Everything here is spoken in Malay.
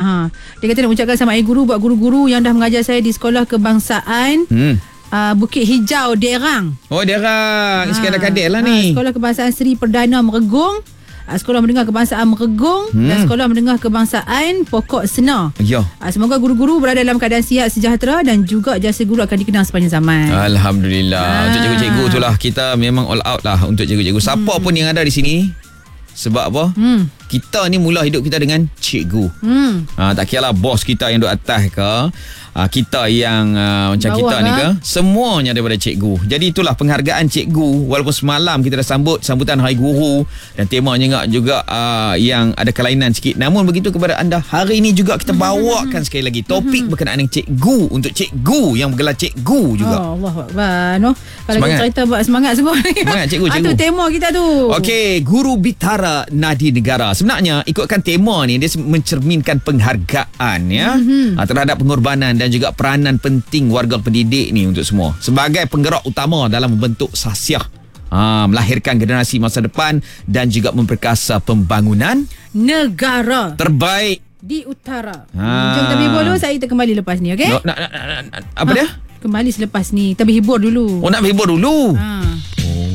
Dia kata nak ucapkan selamat hari guru buat guru-guru yang dah mengajar saya di sekolah kebangsaan Bukit Hijau, Derang. Oh, Derang. Iskandar Kadir lah ni. Sekolah Kebangsaan Seri Perdana Meregung, Sekolah Mendengar Kebangsaan Meregung dan Sekolah Mendengar Kebangsaan Pokok Sena. Ya. Semoga guru-guru berada dalam keadaan sihat, sejahtera dan juga jasa guru akan dikenal sepanjang zaman. Alhamdulillah. Untuk cikgu-cikgu tu lah, kita memang all out lah untuk cikgu-cikgu. Siapa pun yang ada di sini. Sebab apa? Kita ni mula hidup kita dengan cikgu. Tak kira lah bos kita yang duduk atas ke, kita yang macam bawah kita ni ke, semuanya daripada cikgu. Jadi itulah penghargaan cikgu. Walaupun semalam kita dah sambutan Hari Guru dan temanya juga yang ada kelainan sikit, namun begitu kepada anda, hari ini juga kita bawakan sekali lagi topik berkenaan dengan cikgu, untuk cikgu yang bergelar cikgu juga. Allahuakbar. Kalau kita cerita buat semangat semua. Semangat cikgu. Itu tema kita tu. Okey, Guru Bitara Nadi Negara. Sebenarnya ikutkan tema ni, dia mencerminkan penghargaan ya terhadap pengorbanan dan juga peranan penting warga pendidik ni untuk semua sebagai penggerak utama dalam membentuk sasiah, melahirkan generasi masa depan dan juga memperkasa pembangunan negara terbaik di utara. Jom kita hibur dulu, saya kita kembali lepas ni, okey? Apa dia? Kembali selepas ni. Kita hibur dulu. Oh, nak hibur dulu.